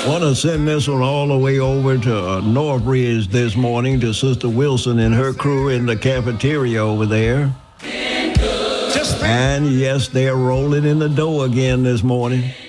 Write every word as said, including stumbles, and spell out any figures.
Want to send this one all the way over to uh, Northbridge this morning to Sister Wilson and her crew in the cafeteria over there. And yes, they're rolling in the dough again this morning.